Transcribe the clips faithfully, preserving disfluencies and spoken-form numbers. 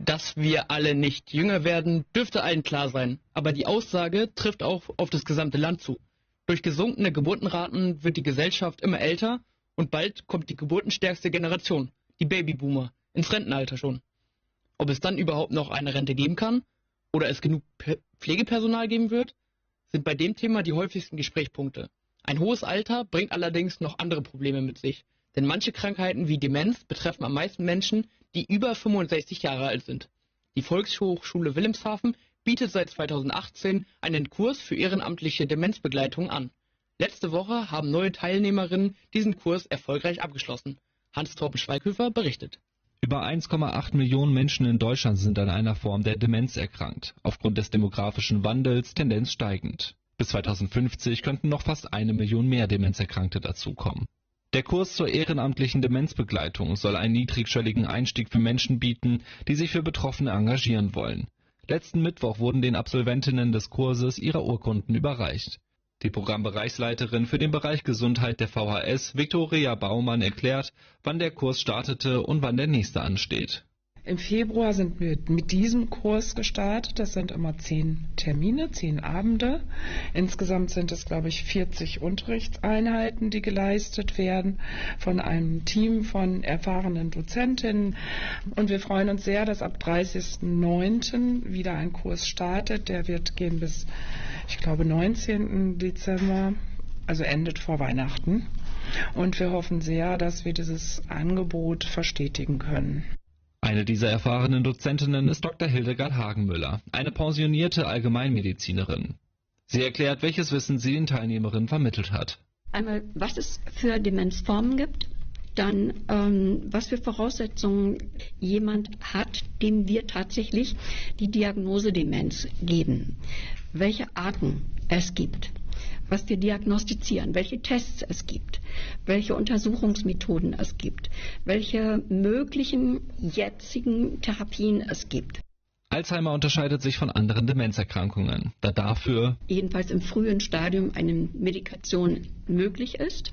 Dass wir alle nicht jünger werden, dürfte allen klar sein. Aber die Aussage trifft auch auf das gesamte Land zu. Durch gesunkene Geburtenraten wird die Gesellschaft immer älter und bald kommt die geburtenstärkste Generation, die Babyboomer, ins Rentenalter schon. Ob es dann überhaupt noch eine Rente geben kann oder es genug P- Pflegepersonal geben wird, sind bei dem Thema die häufigsten Gesprächspunkte. Ein hohes Alter bringt allerdings noch andere Probleme mit sich, denn manche Krankheiten wie Demenz betreffen am meisten Menschen, die über fünfundsechzig Jahre alt sind. Die Volkshochschule Wilhelmshaven bietet seit zweitausendachtzehn einen Kurs für ehrenamtliche Demenzbegleitung an. Letzte Woche haben neue Teilnehmerinnen diesen Kurs erfolgreich abgeschlossen. Hans-Torben Schweighöfer berichtet. Über eins Komma acht Millionen Menschen in Deutschland sind an einer Form der Demenz erkrankt. Aufgrund des demografischen Wandels Tendenz steigend. Bis zweitausendfünfzig könnten noch fast eine Million mehr Demenzerkrankte dazukommen. Der Kurs zur ehrenamtlichen Demenzbegleitung soll einen niedrigschwelligen Einstieg für Menschen bieten, die sich für Betroffene engagieren wollen. Letzten Mittwoch wurden den Absolventinnen des Kurses ihre Urkunden überreicht. Die Programmbereichsleiterin für den Bereich Gesundheit der V H S, Viktoria Baumann, erklärt, wann der Kurs startete und wann der nächste ansteht. Im Februar sind wir mit diesem Kurs gestartet. Das sind immer zehn Termine, zehn Abende. Insgesamt sind es, glaube ich, vierzig Unterrichtseinheiten, die geleistet werden von einem Team von erfahrenen Dozentinnen. Und wir freuen uns sehr, dass ab dreißigsten neunten wieder ein Kurs startet. Der wird gehen bis, ich glaube, neunzehnten Dezember, also endet vor Weihnachten. Und wir hoffen sehr, dass wir dieses Angebot verstetigen können. Eine dieser erfahrenen Dozentinnen ist Doktor Hildegard Hagenmüller, eine pensionierte Allgemeinmedizinerin. Sie erklärt, welches Wissen sie den Teilnehmerinnen vermittelt hat. Einmal, was es für Demenzformen gibt, dann ähm, was für Voraussetzungen jemand hat, dem wir tatsächlich die Diagnose Demenz geben, welche Arten es gibt, was wir diagnostizieren, welche Tests es gibt, welche Untersuchungsmethoden es gibt, welche möglichen jetzigen Therapien es gibt. Alzheimer unterscheidet sich von anderen Demenzerkrankungen, da dafür jedenfalls im frühen Stadium eine Medikation möglich ist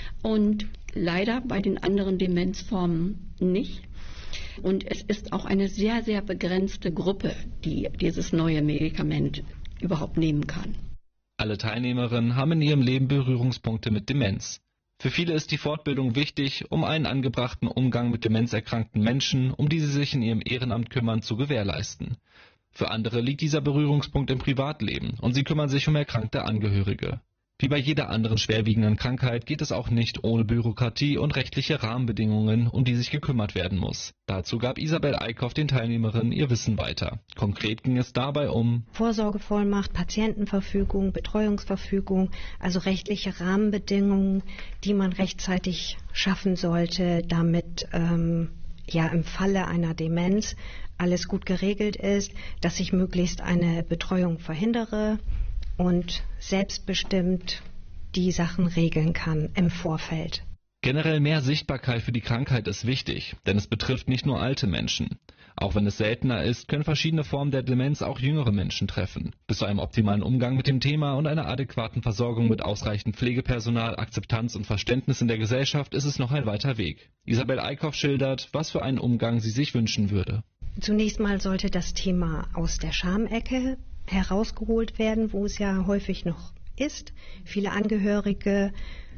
und leider bei den anderen Demenzformen nicht. Und es ist auch eine sehr, sehr begrenzte Gruppe, die dieses neue Medikament überhaupt nehmen kann. Alle Teilnehmerinnen haben in ihrem Leben Berührungspunkte mit Demenz. Für viele ist die Fortbildung wichtig, um einen angebrachten Umgang mit demenzerkrankten Menschen, um die sie sich in ihrem Ehrenamt kümmern, zu gewährleisten. Für andere liegt dieser Berührungspunkt im Privatleben und sie kümmern sich um erkrankte Angehörige. Wie bei jeder anderen schwerwiegenden Krankheit geht es auch nicht ohne Bürokratie und rechtliche Rahmenbedingungen, um die sich gekümmert werden muss. Dazu gab Isabel Eickhoff den Teilnehmerinnen ihr Wissen weiter. Konkret ging es dabei um Vorsorgevollmacht, Patientenverfügung, Betreuungsverfügung, also rechtliche Rahmenbedingungen, die man rechtzeitig schaffen sollte, damit ähm, ja im Falle einer Demenz alles gut geregelt ist, dass ich möglichst eine Betreuung verhindere und selbstbestimmt die Sachen regeln kann im Vorfeld. Generell mehr Sichtbarkeit für die Krankheit ist wichtig, denn es betrifft nicht nur alte Menschen. Auch wenn es seltener ist, können verschiedene Formen der Demenz auch jüngere Menschen treffen. Bis zu einem optimalen Umgang mit dem Thema und einer adäquaten Versorgung mit ausreichend Pflegepersonal, Akzeptanz und Verständnis in der Gesellschaft ist es noch ein weiter Weg. Isabel Eickhoff schildert, was für einen Umgang sie sich wünschen würde. Zunächst mal sollte das Thema aus der Schamecke herausgeholt werden, wo es ja häufig noch ist. Viele Angehörige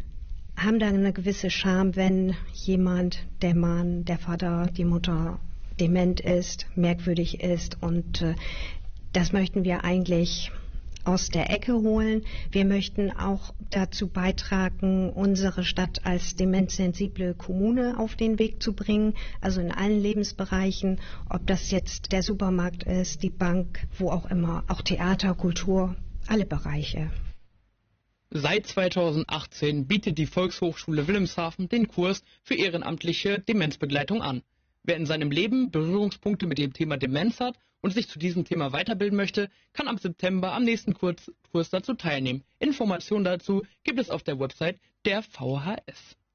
haben dann eine gewisse Scham, wenn jemand, der Mann, der Vater, die Mutter dement ist, merkwürdig ist, und äh, das möchten wir eigentlich aus der Ecke holen. Wir möchten auch dazu beitragen, unsere Stadt als demenzsensible Kommune auf den Weg zu bringen, also in allen Lebensbereichen, ob das jetzt der Supermarkt ist, die Bank, wo auch immer, auch Theater, Kultur, alle Bereiche. Seit zweitausendachtzehn bietet die Volkshochschule Wilhelmshaven den Kurs für ehrenamtliche Demenzbegleitung an. Wer in seinem Leben Berührungspunkte mit dem Thema Demenz hat und sich zu diesem Thema weiterbilden möchte, kann ab September am nächsten Kurs, Kurs dazu teilnehmen. Informationen dazu gibt es auf der Website der V H S.